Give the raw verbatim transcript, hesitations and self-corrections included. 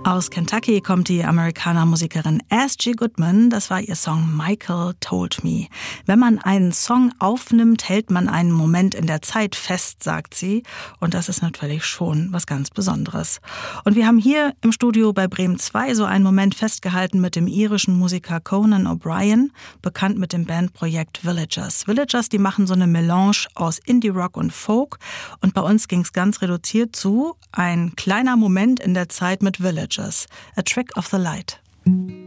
Aus Kentucky kommt die Amerikaner-Musikerin S G Goodman. Das war ihr Song Michael Told Me. Wenn man einen Song aufnimmt, hält man einen Moment in der Zeit fest, sagt sie. Und das ist natürlich schon was ganz Besonderes. Und wir haben hier im Studio bei Bremen zwei so einen Moment festgehalten mit dem irischen Musiker Conan O'Brien, bekannt mit dem Bandprojekt Villagers. Villagers, die machen so eine Melange aus Indie-Rock und Folk. Und bei uns ging es ganz reduziert zu ein kleiner Moment in der Zeit mit Villagers. A Trick of the Light.